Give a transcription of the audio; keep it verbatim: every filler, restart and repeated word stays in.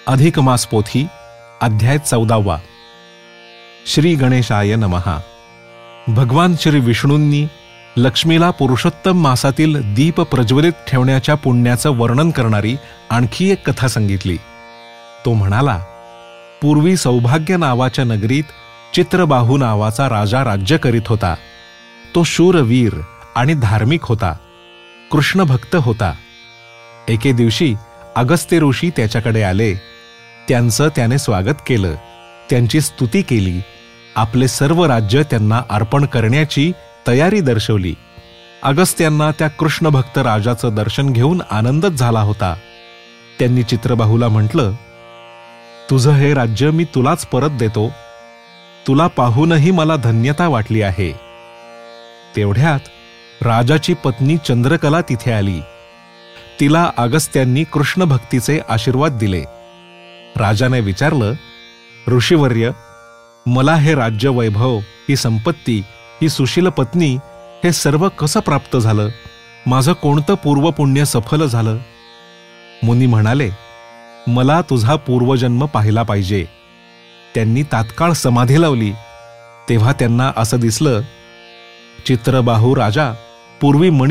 अधिक मास पोथी अध्याय चौदावा. श्री गणेशाय नमहा. भगवान श्री विष्णूंनी लक्ष्मीला पुरुषोत्तम मासातील दीप प्रज्वलित ठेवण्याच्या पुण्याचं वर्णन करणारी आणखी एक कथा सांगितली. तो म्हणाला, पूर्वी सौभाग्य नावाच्या नगरीत चित्रबाहू नावाचा राजा राज्य करीत होता. तो शूरवीर आणि धार्मिक होता, कृष्ण भक्त होता. एके दिवशी अगस्त्य ऋषी त्याच्याकडे आले. त्यांचं त्याने स्वागत केलं, त्यांची स्तुती केली, आपले सर्व राज्य त्यांना अर्पण करण्याची तयारी दर्शवली. अगस्त्यांना त्या कृष्णभक्त राजाचं दर्शन घेऊन आनंदच झाला होता. त्यांनी चित्रबाहूला म्हटलं, तुझं हे राज्य मी तुलाच परत देतो. तुला पाहूनही मला धन्यता वाटली आहे. तेवढ्यात राजाची पत्नी चंद्रकला तिथे आली. तिला अगस्त्यांनी कृष्ण भक्तीचे आशीर्वाद दिले. राजाने विचारलं, ऋषीवर्य, मला हे राज्य वैभव, ही संपत्ती, ही सुशील पत्नी, हे सर्व कसं प्राप्त झालं? माझं कोणतं पूर्वपुण्य सफल झालं? मुनी म्हणाले, मला तुझा पूर्वजन्म पाहिला पाहिजे. त्यांनी तात्काळ समाधी लावली. तेव्हा त्यांना असं दिसलं, चित्रबाहू राजा पूर्वी मणी